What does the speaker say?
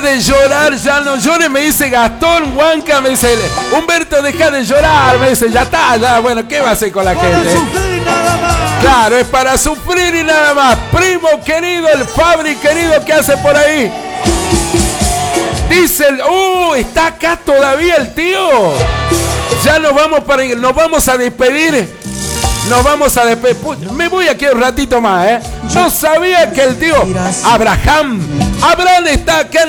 de llorar, ya no llores, me dice Gastón Huanca, me dice Humberto, deja de llorar, me dice, ya está, ya, bueno, ¿qué va a hacer con la gente? Claro, es para sufrir y nada más. Primo querido, el Fabri querido, ¿qué hace por ahí? Dice está acá todavía el tío. Ya nos vamos a despedir. Nos vamos a despedir. Me voy aquí un ratito más, ¿eh? Yo sabía que el tío Abraham está acá.